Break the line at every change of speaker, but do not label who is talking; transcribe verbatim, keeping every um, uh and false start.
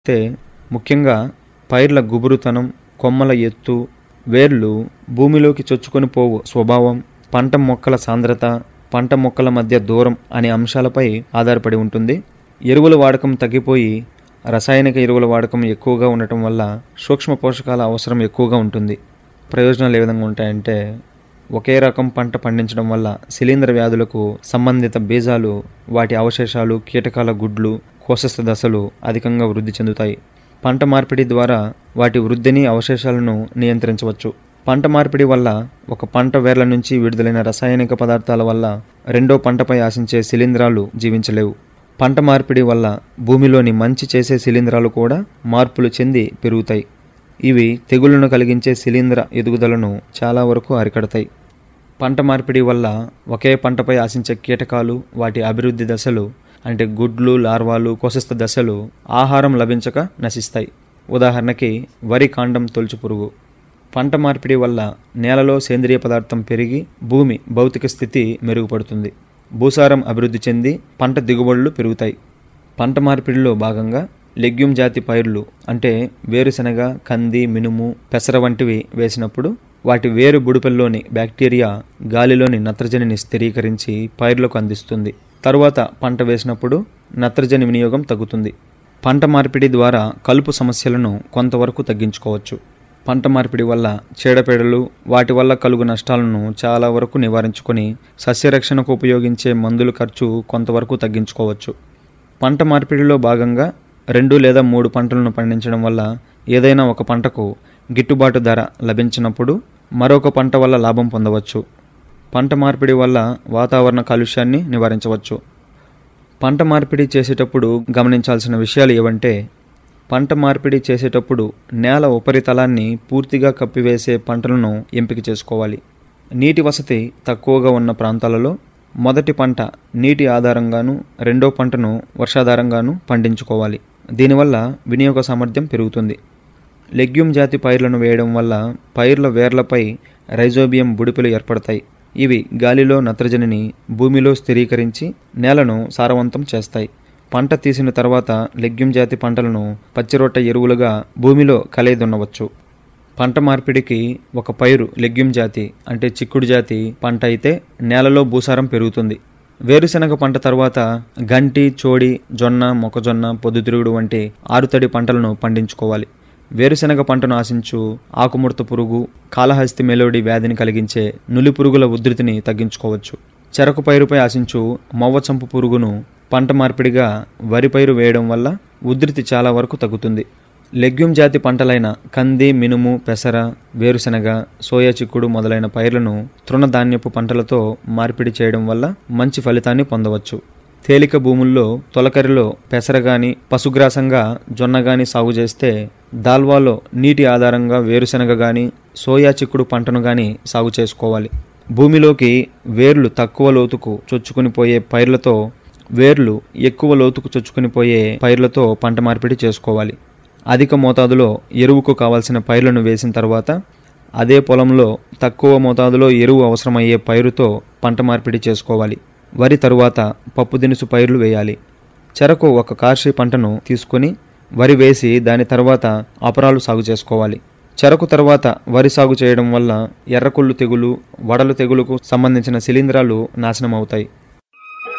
అయితే ముఖ్యంగా పైర్ల గుబురుతనం, కొమ్మల ఎత్తు, వేర్లు భూమిలోకి చొచ్చుకొని పోవు స్వభావం, పంట మొక్కల సాంద్రత, పంట మొక్కల మధ్య దూరం అనే అంశాలపై ఆధారపడి ఉంటుంది. ఎరువుల వాడకం తగ్గిపోయి రసాయనిక ఎరువుల వాడకం ఎక్కువగా ఉండటం వల్ల సూక్ష్మ పోషకాల అవసరం ఎక్కువగా ఉంటుంది. ప్రయోజనాలు ఏ విధంగా ఉంటాయంటే, ఒకే రకం పంట పండించడం వల్ల శిలీంధ్ర వ్యాధులకు సంబంధిత బీజాలు, వాటి అవశేషాలు, కీటకాల గుడ్లు, కోశస్థ దశలు అధికంగా వృద్ధి చెందుతాయి. పంట మార్పిడి ద్వారా వాటి వృద్ధిని, అవశేషాలను నియంత్రించవచ్చు. పంట మార్పిడి వల్ల ఒక పంట వేర్ల నుంచి విడుదలైన రసాయనిక పదార్థాల వల్ల రెండో పంటపై ఆశించే శిలీంధ్రాలు జీవించలేవు. పంట మార్పిడి వల్ల భూమిలోని మంచి చేసే శిలీంధ్రాలు కూడా మార్పులు చెంది పెరుగుతాయి. ఇవి తెగుళ్లను కలిగించే శిలీంధ్ర ఎదుగుదలను చాలా వరకు అరికడతాయి. పంట మార్పిడి వల్ల ఒకే పంటపై ఆశించే కీటకాలు, వాటి అభివృద్ధి దశలు అంటే గుడ్లు, లార్వాలు, కోశస్థ దశలు ఆహారం లభించక నశిస్తాయి. ఉదాహరణకి వరి కాండం తొలుచు పురుగు. పంట మార్పిడి వల్ల నేలలో సేంద్రియ పదార్థం పెరిగి భూమి భౌతిక స్థితి మెరుగుపడుతుంది. భూసారం అభివృద్ధి చెంది పంట దిగుబడులు పెరుగుతాయి. పంట మార్పిడిలో భాగంగా లెగ్యూమ్ జాతి పైర్లు అంటే వేరుశెనగ, కంది, మినుము, పెసర వంటివి వేసినప్పుడు వాటి వేరు బుడిపెల్లోని బ్యాక్టీరియా గాలిలోని నత్రజనిని స్థిరీకరించి పైర్లకు అందిస్తుంది. తరువాత పంట వేసినప్పుడు నత్రజని వినియోగం తగ్గుతుంది. పంట మార్పిడి ద్వారా కలుపు సమస్యలను కొంతవరకు తగ్గించుకోవచ్చు. పంట మార్పిడి వల్ల చీడపీడలు, వాటి వల్ల కలుగు నష్టాలను చాలా వరకు నివారించుకొని సస్యరక్షణకు ఉపయోగించే మందుల ఖర్చు కొంతవరకు తగ్గించుకోవచ్చు. పంట మార్పిడిలో భాగంగా రెండు లేదా మూడు పంటలను పండించడం వల్ల ఏదైనా ఒక పంటకు గిట్టుబాటు ధర లభించినప్పుడు మరొక పంట వల్ల లాభం పొందవచ్చు. పంట మార్పిడి వల్ల వాతావరణ కాలుష్యాన్ని నివారించవచ్చు. పంట మార్పిడి చేసేటప్పుడు గమనించాల్సిన విషయాలు ఏవంటే, పంట మార్పిడి చేసేటప్పుడు నేల ఉపరితలాన్ని పూర్తిగా కప్పివేసే పంటలను ఎంపిక చేసుకోవాలి. నీటి వసతి తక్కువగా ఉన్న ప్రాంతాలలో మొదటి పంట నీటి ఆధారంగాను, రెండో పంటను వర్షాధారంగాను పండించుకోవాలి. దీనివల్ల వినియోగ సామర్థ్యం పెరుగుతుంది. లెగ్యూమ్ జాతి పైర్లను వేయడం వల్ల పైర్ల వేర్లపై రైజోబియం బుడిపెలు ఏర్పడతాయి. ఇవి గాలిలో నత్రజనిని భూమిలో స్థిరీకరించి నేలను సారవంతం చేస్తాయి. పంట తీసిన తర్వాత లెగ్యూమ్ జాతి పంటలను పచ్చిరొట్ట ఎరువులుగా భూమిలో కలయిదున్నవచ్చు. పంట మార్పిడికి ఒక పైరు లెగ్యూమ్ జాతి అంటే చిక్కుడు జాతి పంట అయితే నేలలో భూసారం పెరుగుతుంది. వేరుశెనగ పంట తర్వాత గంటి, చోడి, జొన్న, మొక్కజొన్న, పొద్దుతిరుగుడు వంటి ఆరుతడి పంటలను పండించుకోవాలి. వేరుశెనగ పంటను ఆశించు ఆకుముడత పురుగు, కాళహస్తి మెలోడి వ్యాధిని కలిగించే నులి పురుగుల ఉధృతిని తగ్గించుకోవచ్చు. చెరకు పైరుపై ఆశించు మొవ్వచంపు పురుగును పంట మార్పిడిగా వరి పైరు వేయడం వల్ల ఉధృతి చాలా వరకు తగ్గుతుంది. లెగ్యూమ్ జాతి పంటలైన కంది, మినుము, పెసర, వేరుశెనగ, సోయా చిక్కుడు మొదలైన పైర్లను తృణధాన్యపు పంటలతో మార్పిడి చేయడం వల్ల మంచి ఫలితాన్ని పొందవచ్చు. తేలిక భూముల్లో తొలకరిలో పెసర గాని, పశుగ్రాసంగా జొన్న గాని సాగు చేస్తే దాల్వాలో నీటి ఆధారంగా వేరుశెనగ గాని, సోయా చిక్కుడు పంటను గాని సాగు చేసుకోవాలి. భూమిలోకి వేర్లు తక్కువ లోతుకు చొచ్చుకుని పోయే పైర్లతో వేర్లు ఎక్కువ లోతుకు చొచ్చుకుని పోయే పైర్లతో పంట మార్పిడి చేసుకోవాలి. అధిక మోతాదులో ఎరువుకు కావాల్సిన పైర్లను వేసిన తర్వాత అదే పొలంలో తక్కువ మోతాదులో ఎరువు అవసరమయ్యే పైరుతో పంట మార్పిడి చేసుకోవాలి. వరి తరువాత పప్పు దినుసు పైర్లు వేయాలి. చెరకు ఒక కార్షి పంటను తీసుకొని వరి వేసి దాని తర్వాత అపరాలు సాగు చేసుకోవాలి. చెరకు తర్వాత వరి సాగు చేయడం వల్ల ఎర్రకుళ్ళు తెగులు, వడలు తెగులుకు సంబంధించిన శిలీంధ్రాలు నాశనం అవుతాయి.